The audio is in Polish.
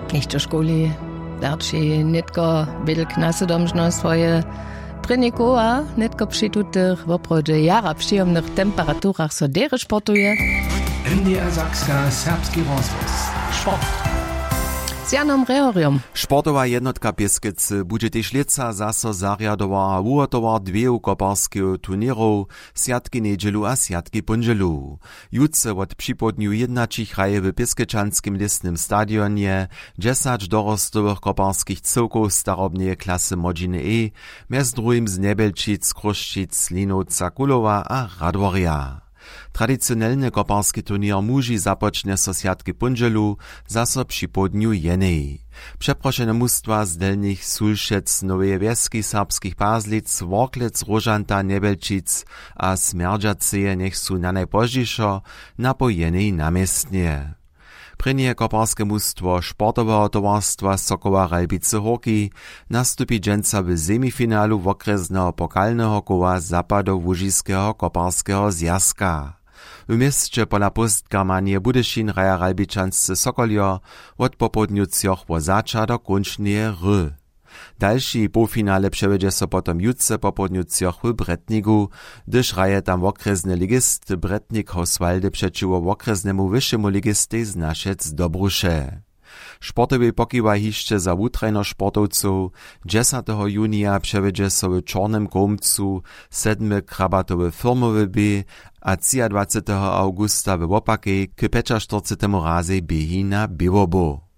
Jeszcze szkoli darczy nitko wielk nasydomżno swoje prynniku, a nitko przy tutych w oprodzie jara przyjemnych temperaturach so dere sportuje. NDR Sakska serbski rozwóz. Sport. Z Janom Rehorium. Sportowa jednotka Pieskycy bude tež leca zaso zariadowa a uhotowa dveju koparskeho turnierov, sjatki nedźelu a sjatki punželu. Jutce od připodnju jednačich hraje w Pieskyczanskim listnym stadionie 10 dorostowych koparskich cyłków starobnej klasy Modziny E, mjez drugim z Nebelčic, Kruščic, Linovca, Kulowa a Radworja. Tradicionelny koparski turnier muži započne so sjatki punželu, zaso připodnju jenej. Przeproszene mustwa z delnych Sulšec, Noweje Wieski, Serbskich Pazlic, Worklec, Rožanta, Nebelčic a Smerdžaceje nech su na najpoždišo napojenej namiestnie. Prynje koparskie mustwo sportowego towarstwa Sokoła Ralbice Horki nastupi dżęca w semifinalu wokresnego pokalnego koła Zapadowo-Łużyskiego koparskeho zjazka. W mieście pola Postgermanie Budyšin hraja Ralbičanscy Sokoljo od popodniucjoch wo zača do končneje R. Další półfinale przewiedzie so potom jutce popodniucjoch w Bretniku, gdyż hraje tam wokresny ligist Bretnik Hoswaldy przeciwko wokresnemu wyższemu ligistej z Naszec Dobrusze. Sportowy pokiwa hiszcze za wutrajno sportowców 10. junia przewiedzie so w Czornym Komcu 7. krabatowy firmowy B, a 23. augusta w Łopakej k 45. razy biehi na Biłobo.